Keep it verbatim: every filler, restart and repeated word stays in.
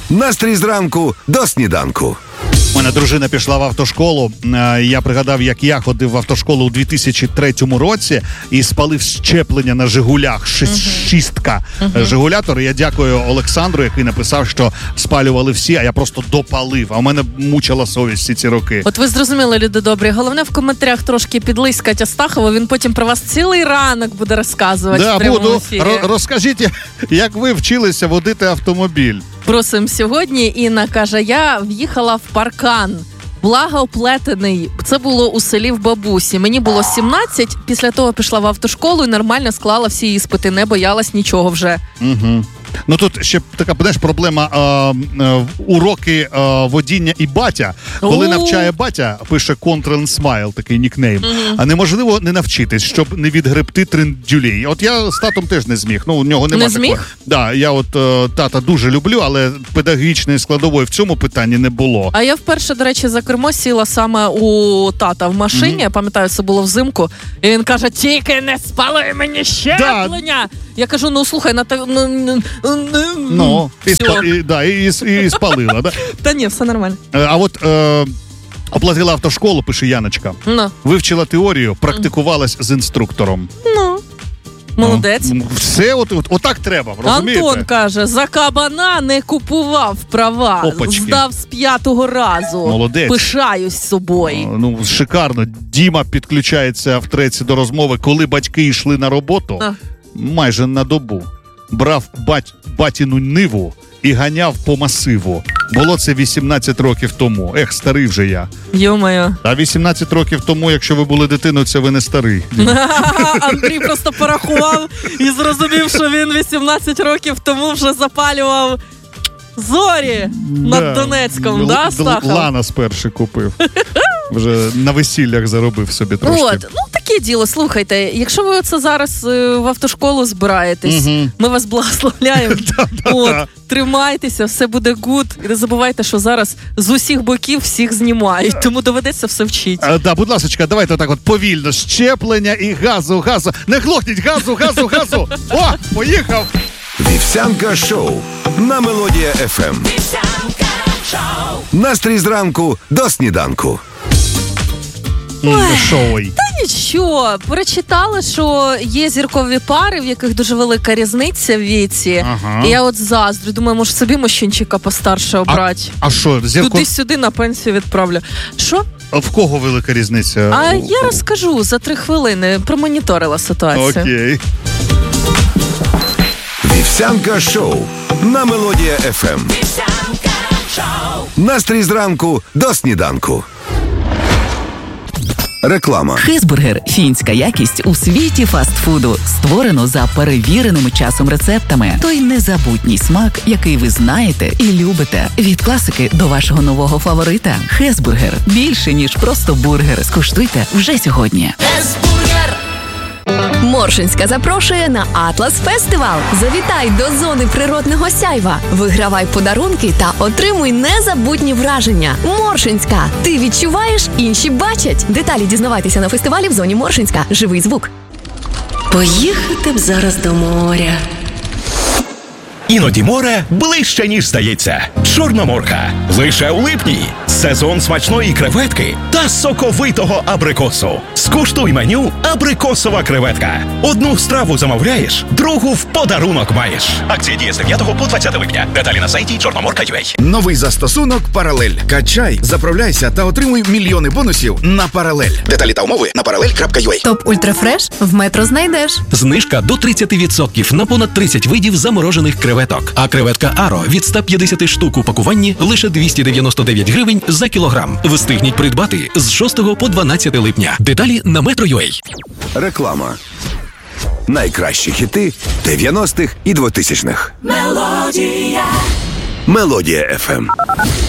Настрій зранку до сніданку. У мене дружина пішла в автошколу. Я пригадав, як я ходив в автошколу у дві тисячі третьому році і спалив щеплення на «Жигулях». Шість, шістка uh-huh. «Жигулятор». Я дякую Олександру, який написав, що спалювали всі, а я просто допалив. А у мене мучила совість всі ці роки. От ви зрозуміли, люди добрі. Головне в коментарях трошки підлискать Астахова. Він потім про вас цілий ранок буде розказувати да, в прямому буду. ефірі. Р- розкажіть, як ви вчилися водити автомобіль. Просим сьогодні. Інна каже, я в'їхала в паркан. Благо оплетений. Це було у селі в бабусі. Мені було сімнадцять, після того пішла в автошколу і нормально склала всі іспити, не боялась нічого вже. Угу. Ну тут ще така, знаєш, проблема е, е, уроки е, водіння і батя. Коли У-у-у. навчає батя, пише Control Smile, такий нікнейм. Угу. А неможливо не навчитись, щоб не відгребти трендюлей. От я з татом теж не зміг. Ну, у нього немає Не такого. зміг? Да, я от е, тата дуже люблю, але педагогічної складової в цьому питанні не було. А я вперше, до речі, за кермо сіла саме у тата в машині. Mm-hmm. Я пам'ятаю, це було взимку. І він каже, тільки не спали мені щеплення. Да. Я кажу, ну слухай, на те... Ну, і, спа... і, да, і, і, і спалила, да? Та ні, все нормально. А от е, оплатила автошколу, пише Яночка. Ну. Вивчила теорію, практикувалась з інструктором. Ну. Молодець. Ну, все от, от, отак треба, розумієте? Антон каже, за кабана не купував права. Опачки. Здав з п'ятого разу. Молодець. Пишаюсь собою. Ну, шикарно. Діма підключається в треці до розмови, коли батьки йшли на роботу, а. майже на добу. Брав бать, батіну ниву і ганяв по масиву. Було це вісімнадцять років тому. Ех, старий вже я. Йо-моє. А вісімнадцять років тому, якщо ви були дитиною, це ви не старий. Андрій просто порахував і зрозумів, що він вісімнадцять років тому вже запалював зорі над да. Донецьком, Л- да, Стахов? Ланос перший купив. Вже на весіллях заробив собі трошки. От, ну таке діло, слухайте, якщо ви оце зараз е, в автошколу збираєтесь, угу. ми вас благословляємо, от, тримайтеся, все буде гуд, і не забувайте, що зараз з усіх боків всіх знімають, тому доведеться все вчити. А, да, будь ласочка, давайте так от повільно, щеплення і газу, газу, не глохніть, газу, газу, газу, о, поїхав! Вівсянка шоу на Мелодія еф ем. Вівсянка шоу. Настрій зранку до сніданку. Ой, та нічого, прочитала, що є зіркові пари, в яких дуже велика різниця в віці. Ага. І я от заздрю, думаю, може собі мужчинчика постарше обрати. А, а що, зірко... туди-сюди на пенсію відправлю. Що? А в кого велика різниця? А я розкажу за три хвилини, промоніторила ситуацію. Окей. Вівсянка шоу на Мелодія еф ем. Вівсянка шоу. Настрій зранку до сніданку. Реклама. Хезбургер – фінська якість у світі фастфуду. Створено за перевіреними часом рецептами. Той незабутній смак, який ви знаєте і любите. Від класики до вашого нового фаворита. Хезбургер – більше, ніж просто бургер. Скуштуйте вже сьогодні. Хезбургер! Моршинська запрошує на Атлас Фестивал. Завітай до зони природного сяйва. Вигравай подарунки та отримуй незабутні враження. Моршинська. Ти відчуваєш, інші бачать. Деталі дізнавайтеся на фестивалі в зоні Моршинська. Живий звук. Поїхати б зараз до моря. Іноді море ближче, ніж здається. Чорноморка. Лише у липні. Сезон смачної креветки та соковитого абрикосу. Скуштуй меню «Абрикосова креветка». Одну страву замовляєш, другу в подарунок маєш. Акція діє з дев'ятого по двадцяте липня. Деталі на сайті чорноморка крапка ю а. Новий застосунок «Паралель». Качай, заправляйся та отримуй мільйони бонусів на «Паралель». Деталі та умови на паралель крапка ю а. Топ Ультрафреш в Метро знайдеш. Знижка до тридцять відсотків на понад тридцять видів заморожених креветок. А креветка Аро від ста п'ятдесят штук у пакуванні лише двісті дев'яносто дев'ять гривень за кілограм. Встигніть придбати з шостого по дванадцяте липня. Деталі на метро крапка ю а. Реклама. Найкращі хіти дев'яностих і двотисячних. Мелодія. Мелодія еф ем.